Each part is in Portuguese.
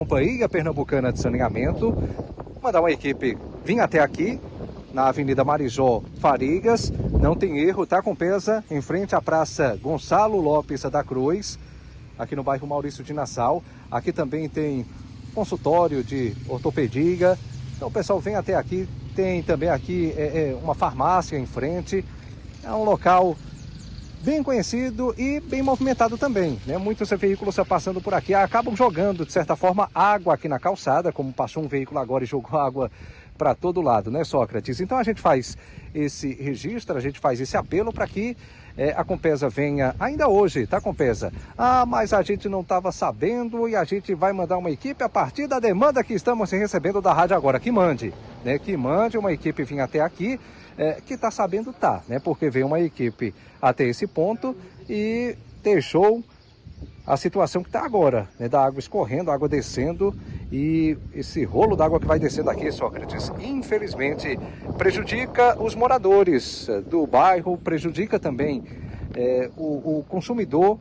Companhia Pernambucana de Saneamento, mandar uma equipe vir até aqui, na Avenida Marijó Farigas, não tem erro, tá, Compesa, em frente à Praça Gonçalo Lopes da Cruz, aqui no bairro Maurício de Nassau. Aqui também tem consultório de ortopedia, então o pessoal vem até aqui, tem também aqui uma farmácia em frente, é um local bem conhecido e bem movimentado também, né? Muitos veículos passando por aqui acabam jogando, de certa forma, água aqui na calçada, como passou um veículo agora e jogou água para todo lado, né, Sócrates? Então a gente faz esse registro, a gente faz esse apelo para que a Compesa venha ainda hoje, tá, Compesa? Ah, mas a gente não estava sabendo e a gente vai mandar uma equipe a partir da demanda que estamos recebendo da rádio agora. Que mande, né? Que mande uma equipe vir até aqui, que está sabendo, tá, né? Porque veio uma equipe até esse ponto e deixou a situação que está agora, né? Da água escorrendo, água descendo e esse rolo d'água que vai descendo aqui, Sócrates, infelizmente prejudica os moradores do bairro, prejudica também o consumidor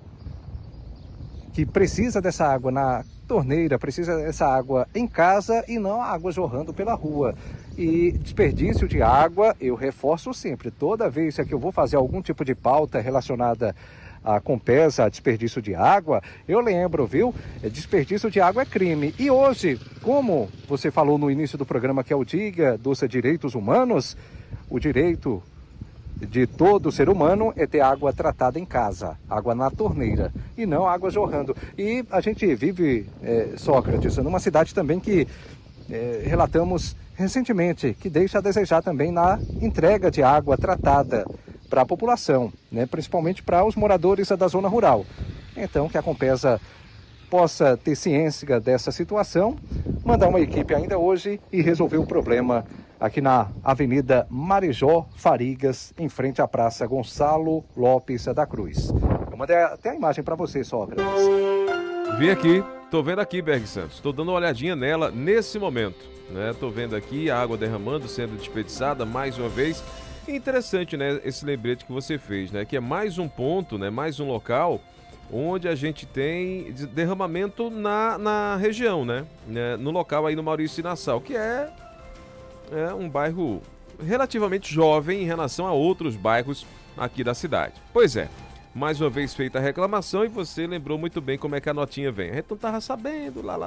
que precisa dessa água na torneira, precisa dessa água em casa e não a água jorrando pela rua. E desperdício de água, eu reforço sempre, toda vez que eu vou fazer algum tipo de pauta relacionada a Compesa, a desperdício de água, eu lembro, viu? Desperdício de água é crime. E hoje, como você falou no início do programa, que é o Dia dos Direitos Humanos, o direito de todo ser humano é ter água tratada em casa, água na torneira e não água jorrando. E a gente vive, Sócrates, numa cidade também que relatamos recentemente, que deixa a desejar também na entrega de água tratada para a população, né? Principalmente para os moradores da zona rural. Então, que a Compesa possa ter ciência dessa situação, mandar uma equipe ainda hoje e resolver o problema aqui na Avenida Marijó Farigas, em frente à Praça Gonçalo Lopes da Cruz. Eu mandei até a imagem para você, Sócrates. Vi aqui, tô vendo aqui, Berg Santos, tô dando uma olhadinha nela nesse momento, né? Tô vendo aqui a água derramando, sendo desperdiçada mais uma vez. Interessante, né, esse lembrete que você fez, né, que é mais um ponto, né, mais um local onde a gente tem derramamento na região, né, no local aí no Maurício de Nassau, que é um bairro relativamente jovem em relação a outros bairros aqui da cidade. Pois é, mais uma vez feita a reclamação e você lembrou muito bem como é que a notinha vem. A gente não tava sabendo, lá,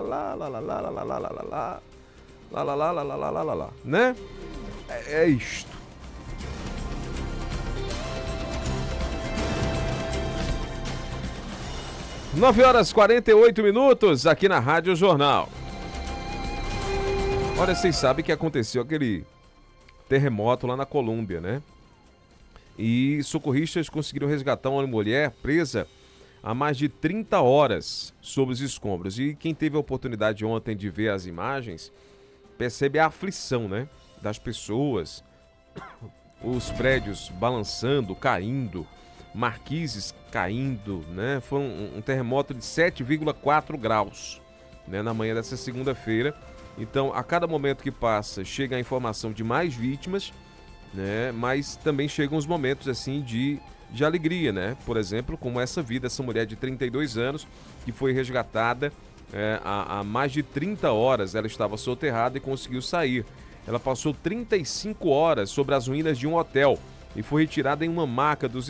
né? É isto. 9h48 aqui na Rádio Jornal. Olha, vocês sabem que aconteceu aquele terremoto lá na Colômbia, né? E socorristas conseguiram resgatar uma mulher presa há mais de 30 horas sob os escombros. E quem teve a oportunidade ontem de ver as imagens, percebe a aflição, né? Das pessoas, os prédios balançando, caindo, marquises caindo, né? Foi um terremoto de 7,4 graus, né? Na manhã dessa segunda-feira. Então, a cada momento que passa, chega a informação de mais vítimas, né? Mas também chegam os momentos, assim, de alegria, né? Por exemplo, como essa vida, essa mulher de 32 anos, que foi resgatada há mais de 30 horas. Ela estava soterrada e conseguiu sair. Ela passou 35 horas sobre as ruínas de um hotel e foi retirada em uma maca dos